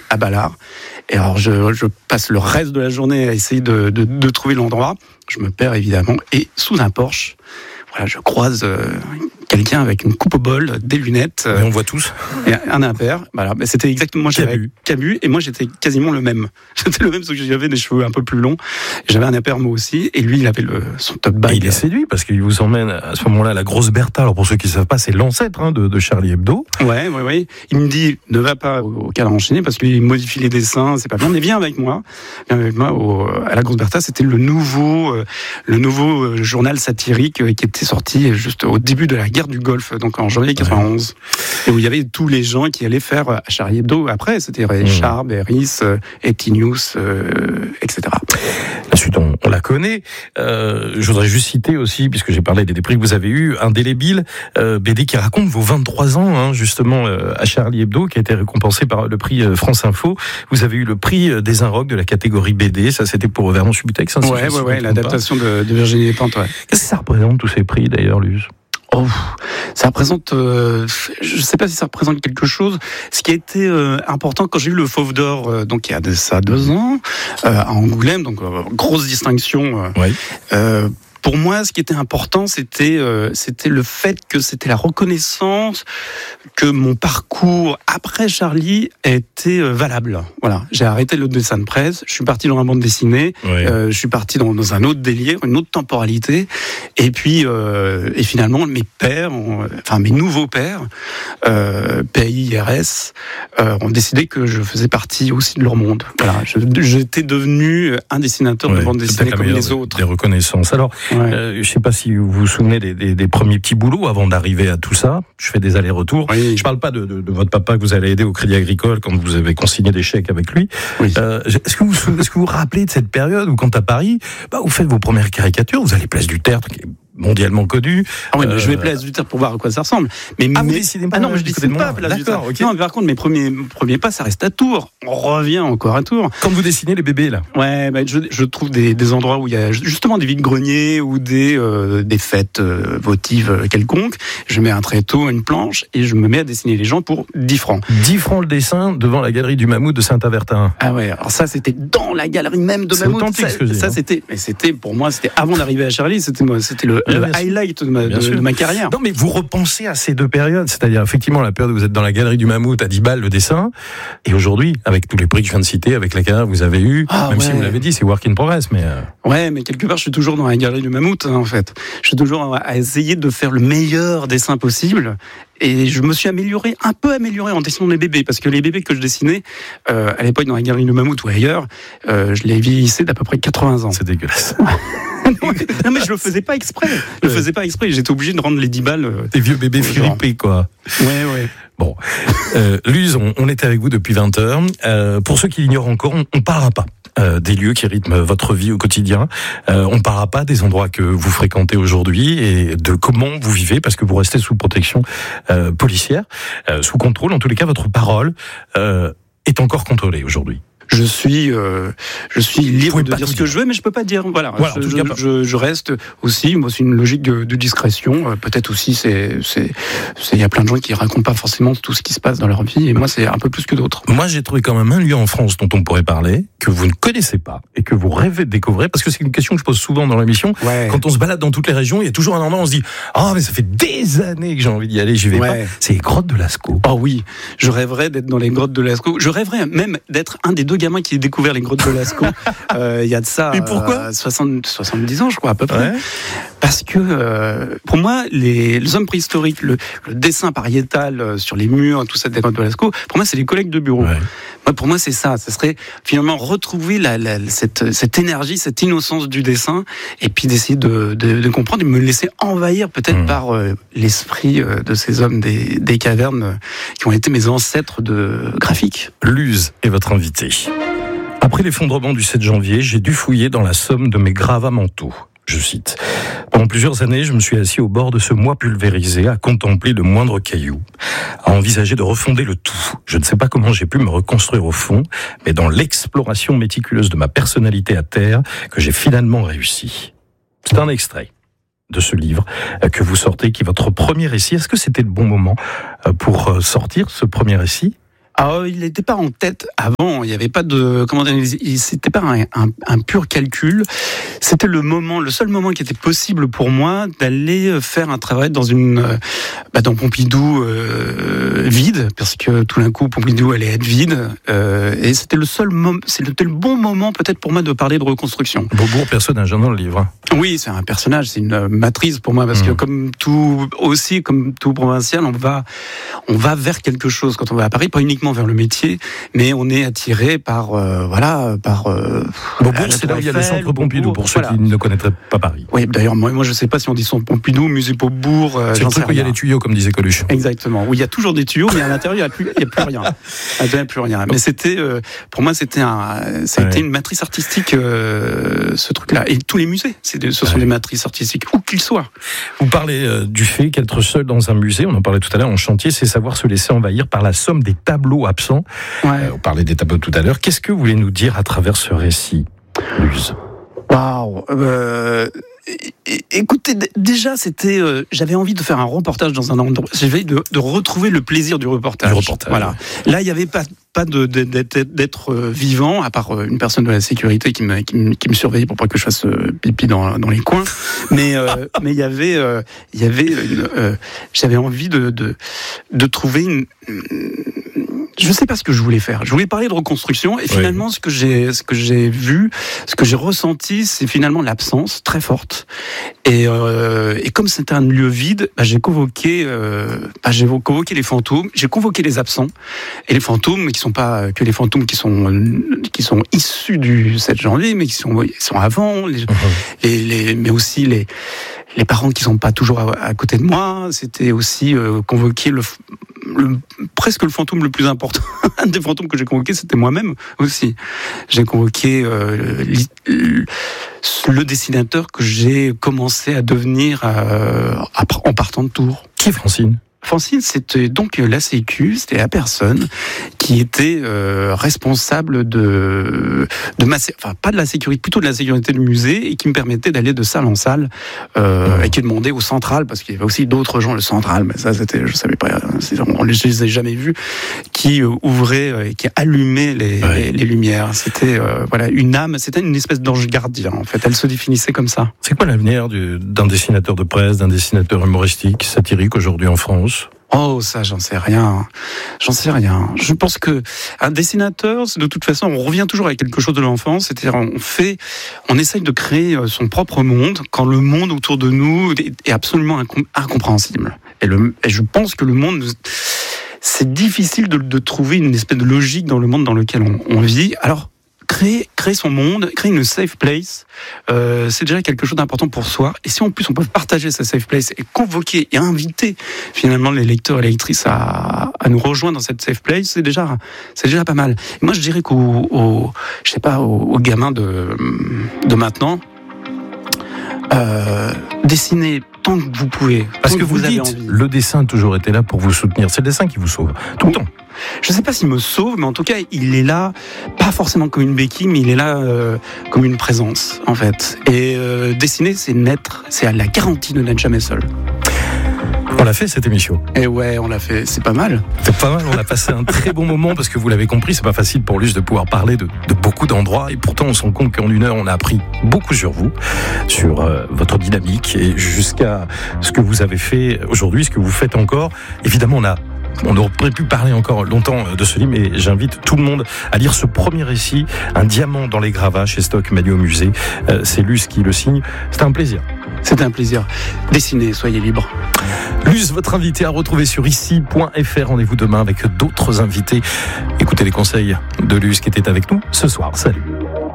à Ballard. Et alors, je passe le reste de la journée à essayer de trouver l'endroit. Je me perds évidemment. Et sous un Porsche, voilà, je croise quelqu'un avec une coupe au bol, des lunettes. Et on voit tous. Et un impair. Voilà, c'était exactement moi. J'avais Cabu et moi j'étais quasiment le même. J'étais le même, sauf que j'avais des cheveux un peu plus longs. J'avais un impair moi aussi, et lui il avait son top bag. Et il est séduit parce qu'il vous emmène à ce moment-là la grosse Bertha. Alors pour ceux qui ne savent pas, c'est l'ancêtre de Charlie Hebdo. Ouais. Il me dit ne va pas au cadre enchaîné parce qu'il modifie les dessins, c'est pas bien. Mais viens avec moi. À la grosse Bertha, c'était le nouveau journal satirique qui était sorti juste au début de la guerre du Golfe, donc en janvier 91, et où il y avait tous les gens qui allaient faire à Charlie Hebdo après, c'était Richard, Berris, Eti News, etc. La suite, on la connaît. Je voudrais juste citer aussi, puisque j'ai parlé des prix que vous avez eus, Indélébile, BD qui raconte vos 23 ans, justement, à Charlie Hebdo, qui a été récompensé par le prix France Info. Vous avez eu le prix des Inrocks de la catégorie BD, ça c'était pour Vernon Subutex. Ouais, l'adaptation de Virginie Despentes, ouais. Qu'est-ce que ça représente, tous ces prix, d'ailleurs, Luz ? Ça représente, je sais pas si ça représente quelque chose. Ce qui a été important quand j'ai eu le Fauve d'Or, donc il y a de ça 2 ans, à Angoulême, donc grosse distinction. Pour moi, ce qui était important, c'était le fait que c'était la reconnaissance que mon parcours après Charlie était valable. Voilà, j'ai arrêté le dessin de presse, je suis parti dans la bande dessinée, je suis parti dans un autre délire, une autre temporalité, et puis et finalement mes nouveaux pères, PAIRS, ont décidé que je faisais partie aussi de leur monde. Voilà, j'étais devenu un dessinateur de bande dessinée comme les autres. Des reconnaissances. Alors. Je ne sais pas si vous vous souvenez des premiers petits boulots avant d'arriver à tout ça. Je fais des allers-retours. Oui. Je ne parle pas de votre papa que vous allez aider au Crédit Agricole quand vous avez consigné des chèques avec lui. Oui. Est-ce que vous vous rappelez de cette période où, quand à Paris, vous faites vos premières caricatures, vous allez place du Tertre, qui est mondialement connu. Mais je vais place du Tertre pour voir à quoi ça ressemble. Vous décidez pas? Non, mais je décide pas place du Tertre. Okay. Non, mais par contre, mes premiers pas, ça reste à Tours. On revient encore à Tours. Quand vous dessinez les bébés, là. Ouais, je trouve des endroits où il y a justement des vides-greniers ou des fêtes votives quelconques. Je mets un tréteau, une planche, et je me mets à dessiner les gens pour 10 francs. 10 francs le dessin devant la galerie du Mammouth de Saint-Avertin. Ah ouais, alors ça, c'était dans la galerie même de Mammouth. C'est authentique, ça, c'était, pour moi, c'était avant d'arriver à Charlie, c'était le highlight de ma carrière. Non, mais vous repensez à ces deux périodes, c'est-à-dire effectivement la période où vous êtes dans la galerie du Mammouth à 10 balles le dessin, et aujourd'hui, avec tous les prix que je viens de citer, avec la carrière que vous avez eue, si vous l'avez dit, c'est work in progress, mais... Ouais, mais quelque part, je suis toujours dans la galerie du Mammouth, en fait. Je suis toujours à essayer de faire le meilleur dessin possible. Et je me suis un peu amélioré en dessinant les bébés, parce que les bébés que je dessinais, à l'époque dans la galerie du Mammouth ou ailleurs, je les vieillissais d'à peu près 80 ans. C'est dégueulasse. Non, mais je le faisais pas exprès. J'étais obligé de rendre les 10 balles. Des vieux bébés fripés, quoi. Ouais. Bon. Luz, on était avec vous depuis 20 heures. Pour ceux qui l'ignorent encore, on parlera pas des lieux qui rythment votre vie au quotidien. On parlera pas des endroits que vous fréquentez aujourd'hui et de comment vous vivez, parce que vous restez sous protection policière, sous contrôle. En tous les cas, votre parole est encore contrôlée aujourd'hui. Je suis libre de dire ce que je veux, mais je peux pas dire. Voilà, je reste aussi. Moi, c'est une logique de discrétion. Peut-être aussi, il y a plein de gens qui racontent pas forcément tout ce qui se passe dans leur vie, et moi, c'est un peu plus que d'autres. Moi, j'ai trouvé quand même un lieu en France dont on pourrait parler, que vous ne connaissez pas et que vous rêvez de découvrir, parce que c'est une question que je pose souvent dans l'émission. Ouais. Quand on se balade dans toutes les régions, il y a toujours un endroit où on se dit mais ça fait des années que j'ai envie d'y aller, j'y vais pas. C'est les grottes de Lascaux. Oh oui, je rêverais d'être dans les grottes de Lascaux. Je rêverais même d'être un des 2 gamins qui a découvert les grottes de Lascaux. Il y a de ça. Et pourquoi 70 ans, je crois, à peu près. Ouais. Parce que pour moi, les hommes préhistoriques, le dessin pariétal sur les murs, tout ça des grottes de Lascaux, pour moi, c'est les collègues de bureau. Ouais. Moi, pour moi, c'est ça. Ça serait finalement retrouver cette énergie, cette innocence du dessin, et puis d'essayer de comprendre et me laisser envahir peut-être par l'esprit de ces hommes des cavernes qui ont été mes ancêtres de graphique. Luz est votre invité. Après l'effondrement du 7 janvier, j'ai dû fouiller dans la somme de mes gravats mentaux. Je cite. Pendant plusieurs années, je me suis assis au bord de ce mois pulvérisé, à contempler le moindre caillou, à envisager de refonder le tout. Je ne sais pas comment j'ai pu me reconstruire au fond, mais dans l'exploration méticuleuse de ma personnalité à terre, que j'ai finalement réussi. C'est un extrait de ce livre que vous sortez, qui est votre premier récit. Est-ce que c'était le bon moment pour sortir ce premier récit ? Alors, il n'était pas en tête avant. Il n'y avait pas de, c'était pas un pur calcul. C'était le seul moment qui était possible pour moi d'aller faire un travail dans Pompidou vide, parce que tout d'un coup Pompidou allait être vide, et c'était le bon moment peut-être pour moi de parler de reconstruction. Beaubourg, personnage dans le livre. Oui, c'est un personnage, c'est une matrice pour moi, parce que comme tout provincial, on va vers quelque chose quand on va à Paris, pas uniquement vers le métier, mais on est attiré par Beaubourg, c'est là où il y a le centre Pompidou, pour ceux qui ne connaîtraient pas Paris. Oui, d'ailleurs, moi je sais pas si on dit centre Pompidou, musée Beaubourg. C'est le truc où il y a les tuyaux, comme disait Coluche. Exactement. Oui, il y a toujours des tuyaux, mais à l'intérieur, il n'y a plus rien. Il n'y a plus rien. Mais c'était, pour moi, c'était une matrice artistique, ce truc-là. Et tous les musées, ce sont des matrices artistiques, où qu'ils soient. Vous parlez du fait qu'être seul dans un musée, on en parlait tout à l'heure en chantier, c'est savoir se laisser envahir par la somme des tableaux absents. Ouais. On parlait des tableaux tout à l'heure. Qu'est-ce que vous voulez nous dire à travers ce récit, Luz ? Waouh. Écoutez, déjà, j'avais envie de faire un reportage dans un endroit. J'avais de retrouver le plaisir du reportage. Voilà. Là, il n'y avait pas d'être vivant, à part une personne de la sécurité qui me surveillait pour pas que je fasse pipi dans les coins. Mais il y avait j'avais envie de trouver une. Je sais pas ce que je voulais faire. Je voulais parler de reconstruction et finalement ce que j'ai vu, ce que j'ai ressenti, c'est finalement l'absence très forte. Et comme c'était un lieu vide, j'ai convoqué les fantômes, j'ai convoqué les absents et les fantômes qui sont pas que les fantômes qui sont issus du 7 janvier, mais qui sont avant, mais aussi les parents qui sont pas toujours à côté de moi. C'était aussi convoquer presque le fantôme le plus important. Un des fantômes que j'ai convoqué, c'était moi-même aussi. J'ai convoqué le dessinateur que j'ai commencé à devenir en partant de Tours. Qui est Francine ? Francine, c'était donc la Sécu, c'était la personne qui était responsable pas de la sécurité, plutôt de la sécurité du musée, et qui me permettait d'aller de salle en salle, et qui demandait au central, parce qu'il y avait aussi d'autres gens, le central, mais ça je savais pas, je les ai jamais vus, qui ouvrait et qui allumait les lumières. C'était une âme, c'était une espèce d'ange gardien, en fait. Elle se définissait comme ça. C'est quoi l'avenir d'un dessinateur de presse, d'un dessinateur humoristique, satirique aujourd'hui en France ? Oh, ça, j'en sais rien. Je pense que un dessinateur, de toute façon, on revient toujours à quelque chose de l'enfance. C'est-à-dire, on essaye de créer son propre monde quand le monde autour de nous est absolument incompréhensible. Et je pense que le monde, c'est difficile de trouver une espèce de logique dans le monde dans lequel on vit. Alors, créer son monde, créer une safe place, c'est déjà quelque chose d'important pour soi. Et si en plus on peut partager cette safe place et convoquer et inviter finalement les lecteurs et les lectrices à nous rejoindre dans cette safe place, c'est déjà pas mal. Et moi je dirais qu'aux gamins de maintenant, dessinez tant que vous pouvez. Parce que vous dites, le dessin a toujours été là pour vous soutenir. C'est le dessin qui vous sauve, tout le temps. Je ne sais pas s'il me sauve, mais en tout cas, il est là, pas forcément comme une béquille, mais il est là comme une présence, en fait. Et dessiner, c'est à la garantie de n'être jamais seul. On l'a fait, cette émission. Et ouais, on l'a fait, c'est pas mal. C'est pas mal, on a passé un très bon moment, parce que vous l'avez compris, c'est pas facile pour Luz de pouvoir parler de beaucoup d'endroits, et pourtant on se rend compte qu'en 1 heure, on a appris beaucoup sur vous, sur votre dynamique, et jusqu'à ce que vous avez fait aujourd'hui, ce que vous faites encore. Évidemment, on aurait pu parler encore longtemps de ce livre, mais j'invite tout le monde à lire ce premier récit, Un diamant dans les gravats, chez Stock Manu au musée. C'est Luz qui le signe. C'était un plaisir. C'était un plaisir. Dessinez, soyez libres. Luz, votre invité à retrouver sur ici.fr. Rendez-vous demain avec d'autres invités. Écoutez les conseils de Luz qui était avec nous ce soir. Salut.